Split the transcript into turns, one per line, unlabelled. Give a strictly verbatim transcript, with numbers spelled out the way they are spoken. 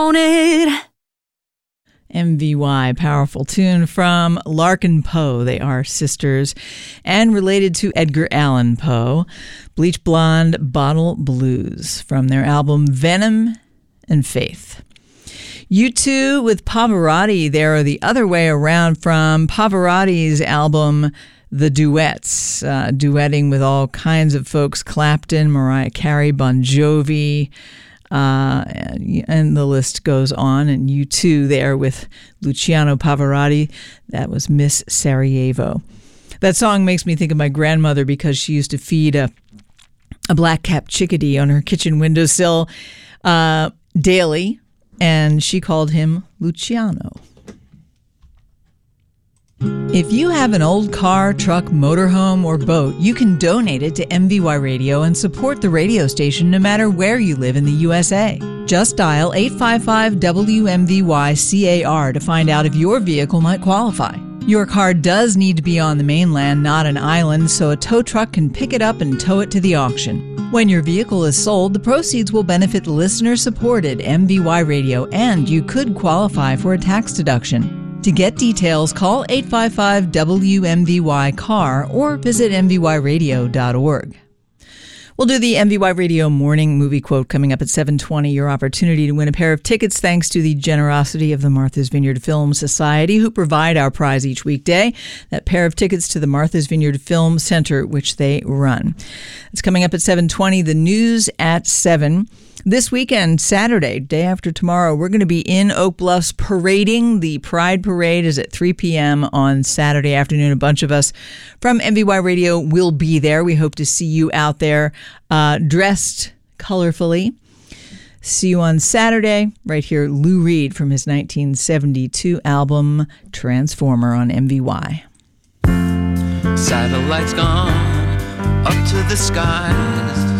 On it. M V Y, powerful tune from Larkin Poe. They are sisters and related to Edgar Allan Poe. Bleach Blonde Bottle Blues from their album Venom and Faith. U two with Pavarotti. They're the other way around from Pavarotti's album The Duets, uh, duetting with all kinds of folks: Clapton, Mariah Carey, Bon Jovi, Uh, and, and the list goes on. And U two there with Luciano Pavarotti. That was Miss Sarajevo. That song makes me think of my grandmother because she used to feed a, a black-capped chickadee on her kitchen windowsill uh, daily, and she called him Luciano. If you have an old car, truck, motorhome, or boat, you can donate it to M V Y Radio and support the radio station no matter where you live in the U S A. Just dial eight five five W M V Y C A R to find out if your vehicle might qualify. Your car does need to be on the mainland, not an island, so a tow truck can pick it up and tow it to the auction. When your vehicle is sold, the proceeds will benefit listener-supported M V Y Radio, and you could qualify for a tax deduction. To get details, call eight five five W M V Y C A R or visit M V Y radio dot org. We'll do the M V Y Radio morning movie quote coming up at seven twenty. Your opportunity to win a pair of tickets thanks to the generosity of the Martha's Vineyard Film Society, who provide our prize each weekday. That pair of tickets to the Martha's Vineyard Film Center, which they run. It's coming up at seven twenty. The news at seven. This weekend, Saturday, day after tomorrow, we're going to be in Oak Bluffs parading. The Pride Parade is at three p.m. on Saturday afternoon. A bunch of us from M V Y Radio will be there. We hope to see you out there uh, dressed colorfully. See you on Saturday. Right here, Lou Reed from his nineteen seventy-two album Transformer on M V Y.
Satellites gone up to the skies.